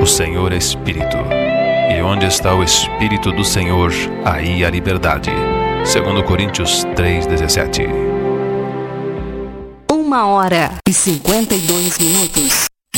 O Senhor é Espírito, e onde está o Espírito do Senhor, aí há liberdade. 2 Coríntios 3,17. 1h52.